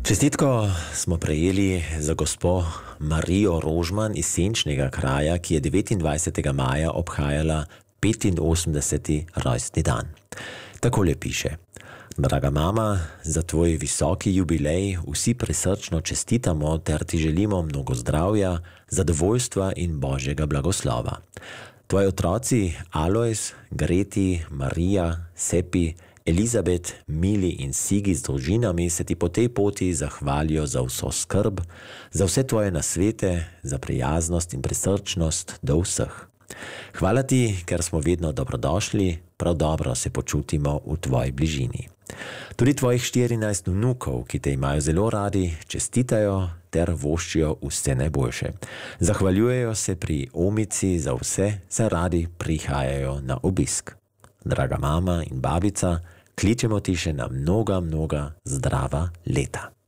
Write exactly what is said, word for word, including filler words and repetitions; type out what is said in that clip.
Čestitko smo prejeli za gospo Marijo Rožman iz Senčnega kraja, ki je devetindvajsetega maja obhajala petinosemdeseti rojstni dan. Takole piše: Draga mama, za tvoj visoki jubilej vsi prisrčno čestitamo ter ti želimo mnogo zdravja, zadovoljstva in božjega blagoslova. Tvoji otroci Alojz, Greti, Marija, Sepi, Elizabet, Mili in Sigi z družinami se ti po tej poti zahvalijo za vso skrb, za vse tvoje nasvete, za prijaznost in prisrčnost do vseh. Hvala ti, ker smo vedno dobrodošli, prav dobro se počutimo v tvoji bližini. Tudi tvojih štirinajst vnukov, ki te imajo zelo radi, čestitajo ter voščijo vse najboljše. Zahvaljujejo se pri Omici za vse, saj radi prihajajo na obisk. Draga mama in babica, kličemo ti še na mnoga, mnoga zdrava leta.